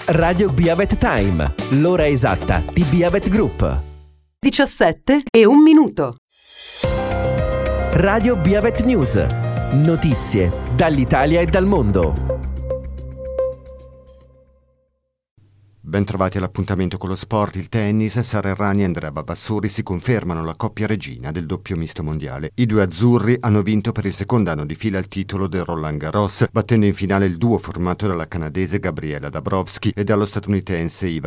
Radio Biavet Time, l'ora esatta di Biavet Group. 17:01. Radio Biavet News, notizie dall'Italia e dal mondo. Ben trovati all'appuntamento con lo sport. Il tennis, Sara Errani e Andrea Babassori si confermano la coppia regina del doppio misto mondiale. I due azzurri hanno vinto per il secondo anno di fila il titolo del Roland Garros, battendo in finale il duo formato dalla canadese Gabriela Dabrowski e dallo statunitense Ivan